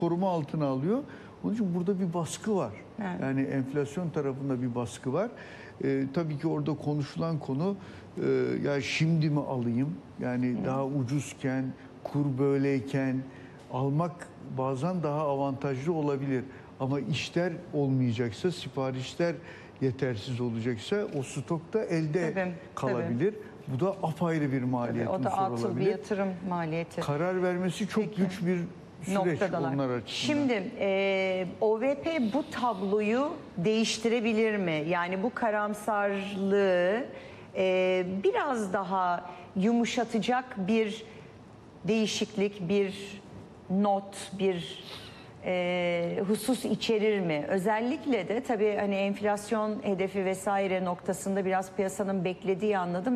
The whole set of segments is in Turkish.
koruma altına alıyor. Onun için burada bir baskı var. Evet. Yani enflasyon tarafında bir baskı var. Tabii ki orada konuşulan konu ya şimdi mi alayım? Yani daha ucuzken, kur böyleyken almak bazen daha avantajlı olabilir. Ama işler olmayacaksa, siparişler yetersiz olacaksa o stok da elde kalabilir. Bu da apayrı bir maliyet O da unsuru atıl bir olabilir. yatırım maliyeti. Karar vermesi çok güç bir süreç onlar açısından. Şimdi OVP bu tabloyu değiştirebilir mi? Yani bu karamsarlığı biraz daha yumuşatacak bir değişiklik, bir not, bir husus içerir mi? Özellikle de tabii hani enflasyon hedefi vesaire noktasında biraz piyasanın beklediği anladım.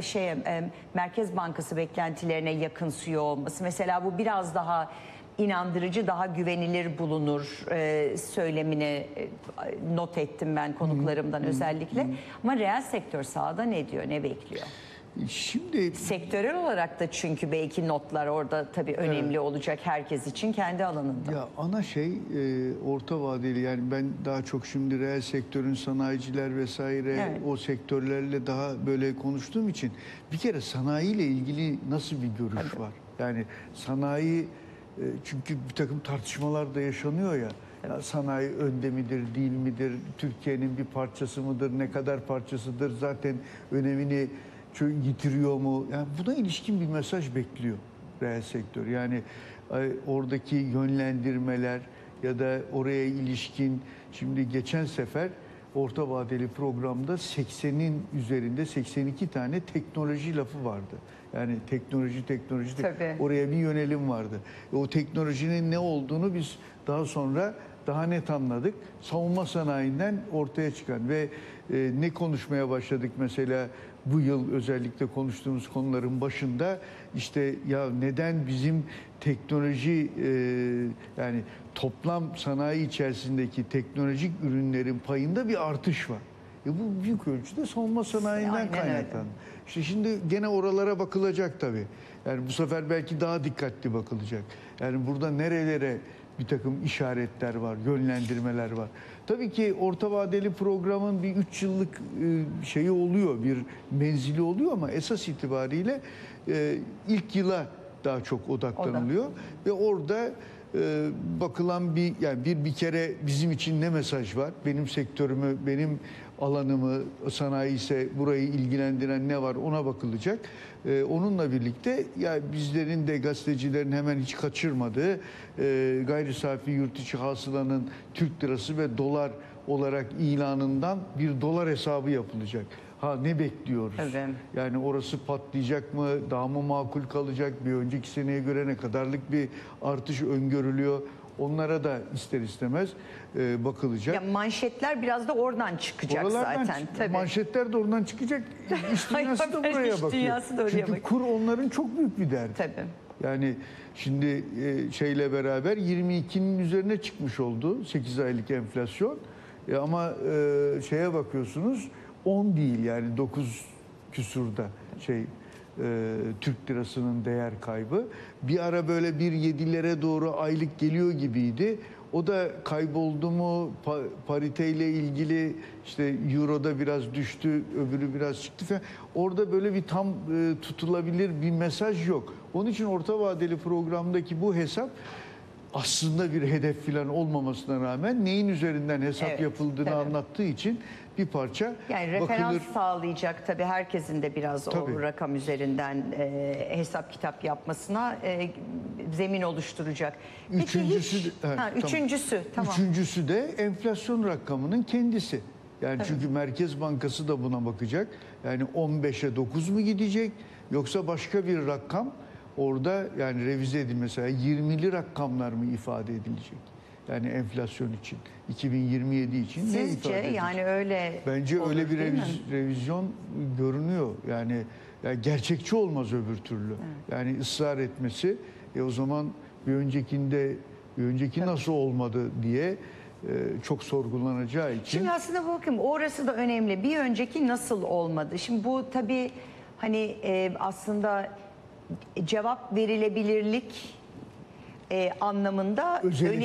Merkez Bankası beklentilerine yakınsıyor olması. Mesela bu biraz daha inandırıcı, daha güvenilir bulunur söylemini not ettim ben konuklarımdan özellikle. Ama reel sektör sahada ne diyor, ne bekliyor? Şimdi sektörel olarak da çünkü belki notlar orada tabii önemli olacak herkes için kendi alanında. Ya ana şey orta vadeli, yani ben daha çok şimdi reel sektörün sanayiciler vesaire o sektörlerle daha böyle konuştuğum için bir kere sanayiyle ilgili nasıl bir görüş var? Yani sanayi çünkü bir takım tartışmalar da yaşanıyor ya. Ya sanayi önde midir, değil midir? Türkiye'nin bir parçası mıdır? Ne kadar parçasıdır? Zaten önemini yitiriyor mu? Yani buna ilişkin bir mesaj bekliyor reel sektör. Yani oradaki yönlendirmeler ya da oraya ilişkin, şimdi geçen sefer orta vadeli programda 80'in üzerinde 82 tane teknoloji lafı vardı. Yani teknoloji oraya bir yönelim vardı. O teknolojinin ne olduğunu biz daha sonra daha net anladık. Savunma sanayinden ortaya çıkan ve ne konuşmaya başladık mesela bu yıl özellikle konuştuğumuz konuların başında, işte ya neden bizim teknoloji yani toplam sanayi içerisindeki teknolojik ürünlerin payında bir artış var. Bu büyük ölçüde savunma sanayinden kaynaklanıyor. İşte şimdi gene oralara bakılacak tabii. Yani bu sefer belki daha dikkatli bakılacak. Yani burada nerelere bir takım işaretler var, yönlendirmeler var. Tabii ki orta vadeli programın bir 3 yıllık şeyi oluyor, bir menzili oluyor ama esas itibariyle ilk yıla daha çok odaklanılıyor. Ve orada bakılan bir kere bizim için ne mesaj var? Benim sektörümü, benim alanımı, sanayi ise burayı ilgilendiren ne var ona bakılacak. Onunla birlikte ya bizlerin de gazetecilerin hemen hiç kaçırmadığı gayri safi yurt içi hasılanın Türk lirası ve dolar olarak ilanından bir dolar hesabı yapılacak. Ne bekliyoruz? Evet. Yani orası patlayacak mı? Daha mı makul kalacak? Bir önceki seneye göre ne kadarlık bir artış öngörülüyor? Onlara da ister istemez bakılacak. Ya manşetler biraz da oradan çıkacak oralardan zaten. Tabii. Manşetler de oradan çıkacak. İş dünyası da buraya bakıyor. Çünkü kur onların çok büyük bir derdi. Tabii. Yani şimdi şeyle beraber 22'nin üzerine çıkmış oldu 8 aylık enflasyon. Ama şeye bakıyorsunuz 10 değil, yani 9 küsurda Türk lirasının değer kaybı. Bir ara böyle 1.7'lere doğru aylık geliyor gibiydi. O da kayboldu mu, pariteyle ilgili işte Euro'da biraz düştü, öbürü biraz çıktı falan. Orada böyle bir tam tutulabilir bir mesaj yok. Onun için orta vadeli programdaki bu hesap aslında bir hedef falan olmamasına rağmen neyin üzerinden hesap yapıldığını anlattığı için bir parça yani referans sağlayacak tabii, herkesin de biraz o rakam üzerinden hesap kitap yapmasına zemin oluşturacak. Üçüncüsü de enflasyon rakamının kendisi. Yani çünkü Merkez Bankası da buna bakacak. Yani 15'e 9 mu gidecek yoksa başka bir rakam orada, yani revize edilmesi, mesela 20'li rakamlar mı ifade edilecek? Yani enflasyon için, 2027 için sizce ne ifade edecek? Yani öyle bence öyle bir revizyon görünüyor. Yani gerçekçi olmaz öbür türlü. Yani ısrar etmesi o zaman bir önceki nasıl olmadı diye çok sorgulanacağı için. Şimdi aslında bakın orası da önemli. Bir önceki nasıl olmadı? Şimdi bu tabii hani aslında cevap verilebilirlik anlamında Özel